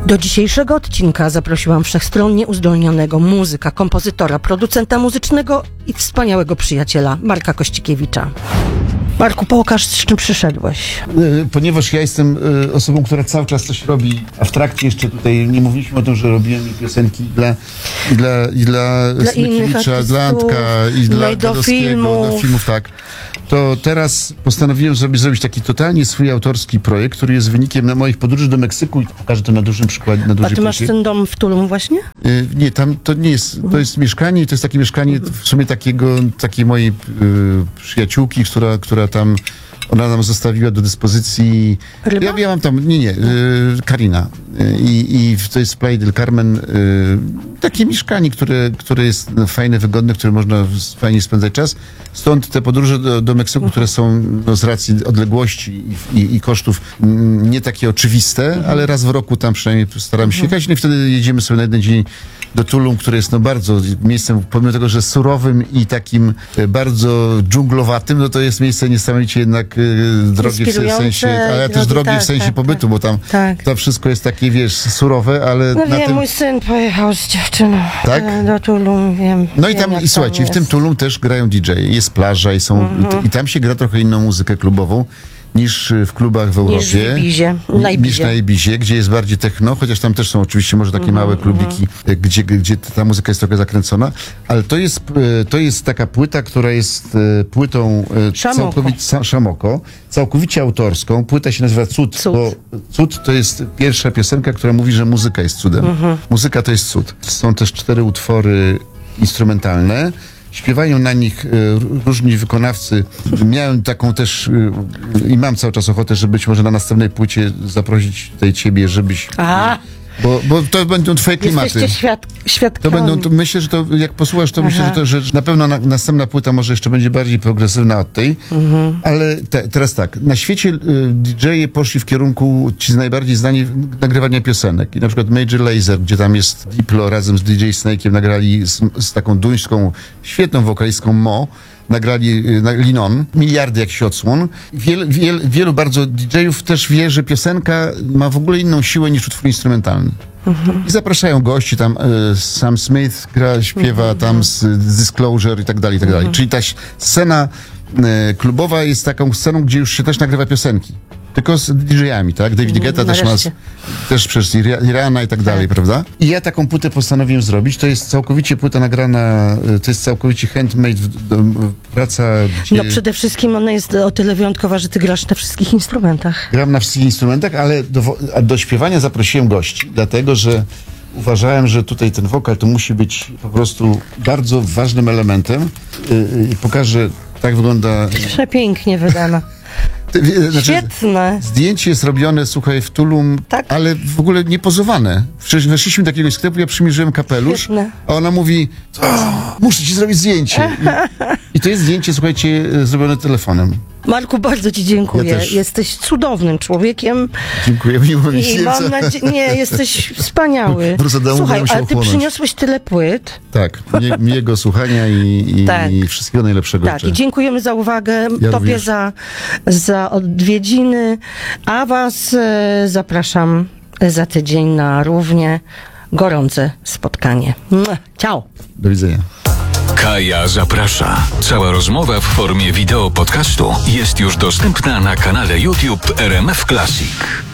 Do dzisiejszego odcinka zaprosiłam wszechstronnie uzdolnionego muzyka, kompozytora, producenta muzycznego i wspaniałego przyjaciela Marka Kościkiewicza. Marku, pokaż, z czym przyszedłeś. Ponieważ ja jestem osobą, która cały czas coś robi, a w trakcie jeszcze tutaj nie mówiliśmy o tym, że robiłem piosenki dla Smykiewicza, dla Antka i dla Gadowskiego, dla filmów, tak. To teraz postanowiłem zrobić taki totalnie swój autorski projekt, który jest wynikiem moich podróży do Meksyku i pokażę to na dużym przykładzie. A ty masz ten dom w Tulum właśnie? Nie, tam to nie jest, to jest mieszkanie i to jest takie mieszkanie w sumie takiej mojej przyjaciółki, która tam, ona nam zostawiła do dyspozycji. Ryba? Ja mam tam, Karina. I to jest Playa del Carmen, takie mieszkanie, które jest fajne, wygodne, które można fajnie spędzać czas. Stąd te podróże do Meksyku, które są z racji odległości i kosztów nie takie oczywiste, ale raz w roku tam przynajmniej staramy się jechać. No i wtedy jedziemy sobie na jeden dzień do Tulum, które jest bardzo miejscem, pomimo tego, że surowym i takim bardzo dżunglowatym, no to jest miejsce niesamowicie jednak drogie w sensie, ale też drogie w sensie pobytu, bo tam to wszystko jest takie, wiesz, surowe, ale no wiem, mój syn pojechał z dziewczyną do Tulum, wiem. No i tam, i słuchajcie, w tym Tulum też grają DJ-e, jest plaża i tam się gra trochę inną muzykę klubową niż w klubach w Europie. Niż na Ibizie, gdzie jest bardziej techno, chociaż tam też są oczywiście może takie małe klubiki, gdzie ta muzyka jest trochę zakręcona, ale to jest taka płyta, która jest płytą Szamoko, całkowicie autorską. Płyta się nazywa Cud, bo Cud to jest pierwsza piosenka, która mówi, że muzyka jest cudem. Muzyka to jest cud. Są też 4 utwory instrumentalne. Śpiewają na nich różni wykonawcy. Miałem taką też i mam cały czas ochotę, że być może na następnej płycie zaprosić tutaj ciebie, żebyś... Bo to będą twoje klimaty. Jesteście świadkami. Myślę, że to jak posłuchasz, to myślę, że na pewno następna płyta może jeszcze będzie bardziej progresywna od tej. Ale teraz tak, na świecie DJ-e poszli w kierunku ci najbardziej znani nagrywania piosenek. I na przykład Major Lazer, gdzie tam jest Diplo razem z DJ Snake'iem nagrali z taką duńską, świetną wokalistką Mo. Nagrali Linon, miliardy jakichś odsłon. Wielu bardzo DJ-ów też wie, że piosenka ma w ogóle inną siłę niż utwór instrumentalny. I zapraszają gości, tam Sam Smith śpiewa, tam z Disclosure i tak dalej, i tak dalej. Czyli ta scena klubowa jest taką sceną, gdzie już się też nagrywa piosenki. Tylko z DJ-ami, tak? David Guetta też przez Irana i tak dalej, prawda? I ja taką płytę postanowiłem zrobić. To jest całkowicie płyta nagrana, to jest całkowicie handmade praca. No przede wszystkim ona jest o tyle wyjątkowa, że ty grasz na wszystkich instrumentach. Gram na wszystkich instrumentach, ale do śpiewania zaprosiłem gości, dlatego że uważałem, że tutaj ten wokal to musi być po prostu bardzo ważnym elementem. I pokażę, tak wygląda... Przepięknie wydana. Świetne. Zdjęcie jest robione, słuchaj, w Tulum, ale w ogóle nie pozowane. Weszliśmy do jakiegoś sklepu, ja przymierzyłem kapelusz, a ona mówi, muszę ci zrobić zdjęcie. I to jest zdjęcie, słuchajcie, zrobione telefonem. Marku, bardzo ci dziękuję. Ja jesteś cudownym człowiekiem. Dziękuję. Jesteś wspaniały. Słuchaj, ale ty przyniosłeś tyle płyt. Tak, miłego słuchania i wszystkiego najlepszego. Tak, i dziękujemy za uwagę, tobie za odwiedziny, a was zapraszam za tydzień na równie gorące spotkanie. Ciao. Do widzenia. Kaja zaprasza. Cała rozmowa w formie wideo podcastu jest już dostępna na kanale YouTube RMF Classic.